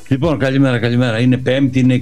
Λοιπόν, καλημέρα. Είναι Πέμπτη, είναι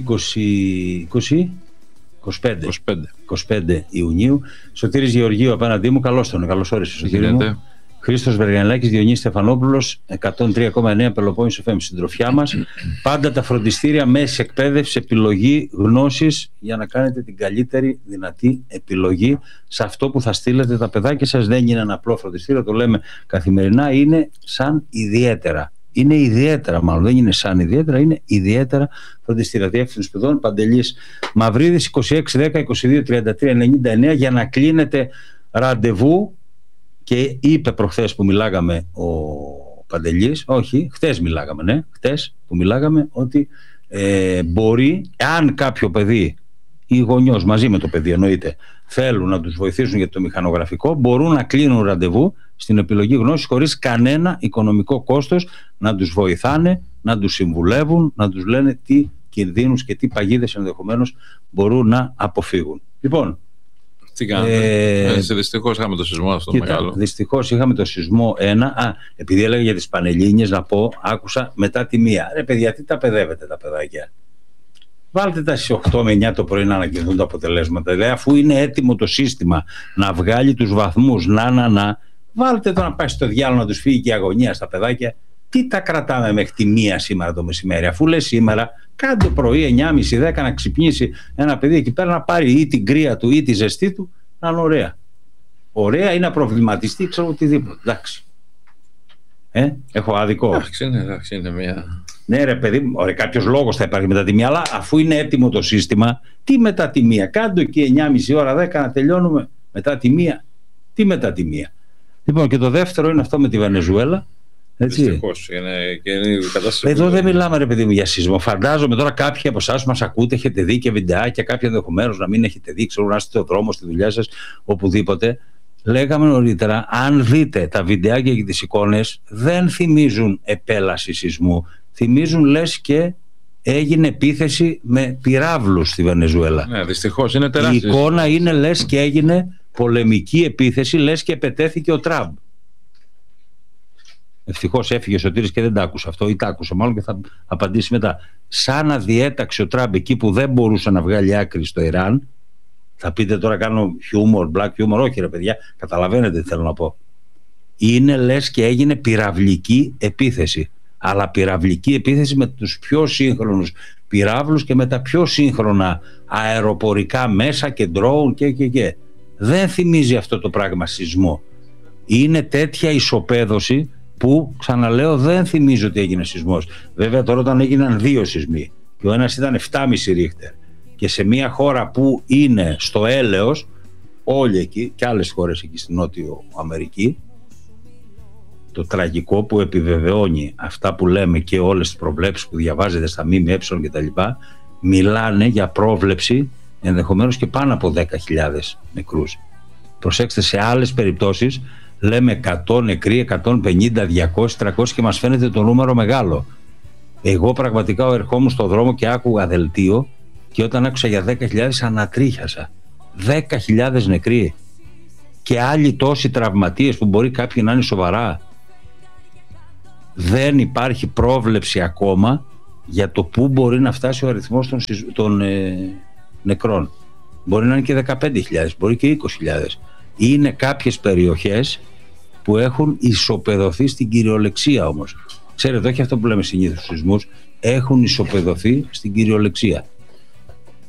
25 Ιουνίου. Σωτήρης Γεωργίου απέναντί μου. Καλώς όρισες, Σωτήρη μου. Χρήστος Βεργιανάκης, Διονύσης Στεφανόπουλος, 103,9 Πελοπόννησο FM, συντροφιά μας. Πάντα τα φροντιστήρια, μέση εκπαίδευση, επιλογή, γνώσης, για να κάνετε την καλύτερη δυνατή επιλογή σε αυτό που θα στείλετε τα παιδάκια σας. Δεν είναι ένα απλό φροντιστήριο, το λέμε καθημερινά, είναι σαν ιδιαίτερα. Είναι ιδιαίτερα, μάλλον δεν είναι σαν ιδιαίτερα, είναι ιδιαίτερα φροντιστήρια. Διεύθυνση σπουδών Παντελής Μαυρίδης, 2610-2233-99, για να κλείνετε ραντεβού. Και είπε προχθές που μιλάγαμε ο Παντελής, όχι, χτες μιλάγαμε, ναι, χτες που μιλάγαμε, ότι μπορεί, αν κάποιο παιδί ή γονιός μαζί με το παιδί εννοείται θέλουν να τους βοηθήσουν για το μηχανογραφικό, μπορούν να κλείνουν ραντεβού στην επιλογή γνώσης χωρίς κανένα οικονομικό κόστος, να τους βοηθάνε, να τους συμβουλεύουν, να τους λένε τι κινδύνους και τι παγίδες ενδεχομένως μπορούν να αποφύγουν. Λοιπόν, τι κάνετε? Δυστυχώς είχαμε το σεισμό αυτό μεγάλο. Δυστυχώς είχαμε το σεισμό 1. Επειδή έλεγα για τις Πανελλήνιες, να πω, άκουσα μετά τη 1. Ρε παιδιά, τι τα παιδεύετε τα παιδάκια? Βάλτε τα στις 8 με 9 το πρωί να ανακοινωθούν τα αποτελέσματα. Δηλαδή, αφού είναι έτοιμο το σύστημα να βγάλει τους βαθμούς, βάλτε το να πάει στο διάλογο, να τους φύγει και η αγωνία στα παιδάκια. Τι τα κρατάμε μέχρι τη 1 σήμερα το μεσημέρι? Αφού λες σήμερα, κάντε πρωί 9.30-10 να ξυπνήσει ένα παιδί εκεί πέρα, να πάρει ή την κρύα του ή τη ζεστή του, να είναι ωραία. Ωραία ή να προβληματιστεί, ξέρω οτιδήποτε. Εντάξει. Έχω άδικο? Εντάξει, είναι μια... Ναι, ρε παιδί, κάποιος λόγος θα υπάρχει μετά τη 1, αλλά αφού είναι έτοιμο το σύστημα, τι μετά τη 1? Κάντε εκεί 9.30 ώρα 10 να τελειώνουμε μετά τη 1. Τι μετά τη 1? Λοιπόν, και το δεύτερο είναι αυτό με τη Βενεζουέλα. Δυστυχώς είναι η κατάσταση. Εδώ δεν μιλάμε, ρε παιδί μου, για σεισμό. Φαντάζομαι τώρα κάποιοι από εσάς που μας ακούτε έχετε δει και βιντεάκια, κάποιοι ενδεχομένως να μην έχετε δει, ξέρω να είστε στο δρόμο, στη δουλειά σας, οπουδήποτε. Λέγαμε νωρίτερα, αν δείτε τα βιντεάκια και τις εικόνες, δεν θυμίζουν επέλαση σεισμού. Θυμίζουν λες και έγινε επίθεση με πυράβλους στη Βενεζουέλα. Ναι, δυστυχώς είναι τεράστια. Η εικόνα είναι λες και έγινε πολεμική επίθεση, λες και επετέθηκε ο Τραμπ. Ευτυχώς έφυγε ο Σωτήρης και δεν τα άκουσα αυτό, ή τα άκουσα μάλλον και θα απαντήσει μετά. Σαν να διέταξε ο Τραμπ εκεί που δεν μπορούσε να βγάλει άκρη στο Ιράν. Θα πείτε τώρα κάνω χιούμορ, black humor? Όχι ρε παιδιά, καταλαβαίνετε τι θέλω να πω. Είναι λες και έγινε πυραυλική επίθεση. Αλλά πυραυλική επίθεση με τους πιο σύγχρονους πυράβλους και με τα πιο σύγχρονα αεροπορικά μέσα και ντρόουν και. Δεν θυμίζει αυτό το πράγμα σεισμό. Είναι τέτοια ισοπαίδωση που, ξαναλέω, δεν θυμίζω ότι έγινε σεισμός. Βέβαια τώρα όταν έγιναν 2 σεισμοί και ο ένας ήταν 7,5 ρίχτερ και σε μια χώρα που είναι στο έλεος, όλοι εκεί και άλλες χώρες εκεί στην Νότιο Αμερική, το τραγικό που επιβεβαιώνει αυτά που λέμε και όλες τις προβλέψεις που διαβάζετε στα ΜΜΕ και τα λοιπά, μιλάνε για πρόβλεψη ενδεχομένως και πάνω από 10.000 νεκρούς. Προσέξτε, σε άλλες περιπτώσεις λέμε 100 νεκροί, 150, 200, 300 και μας φαίνεται το νούμερο μεγάλο. Εγώ πραγματικά ερχόμουν στο δρόμο και άκουγα δελτίο και όταν άκουσα για 10.000 ανατρίχιασα. 10.000 νεκροί και άλλοι τόσοι τραυματίες που μπορεί κάποιοι να είναι σοβαρά. Δεν υπάρχει πρόβλεψη ακόμα για το πού μπορεί να φτάσει ο αριθμός των νεκρών. Μπορεί να είναι και 15.000, μπορεί και 20.000. Είναι κάποιες περιοχές που έχουν ισοπεδωθεί στην κυριολεξία όμως. Ξέρετε, όχι αυτό που λέμε συνήθως στους σεισμούς, έχουν ισοπεδωθεί στην κυριολεξία.